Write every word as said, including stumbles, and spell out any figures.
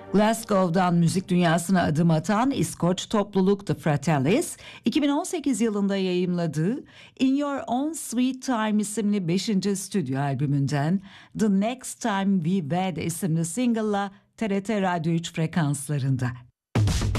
Glasgow'dan müzik dünyasına adım atan İskoç topluluk The Fratellis, iki bin on sekiz yılında yayımladığı In Your Own Sweet Time isimli beşinci stüdyo albümünden The Next Time We Wed isimli single'la T R T Radyo üç frekanslarında.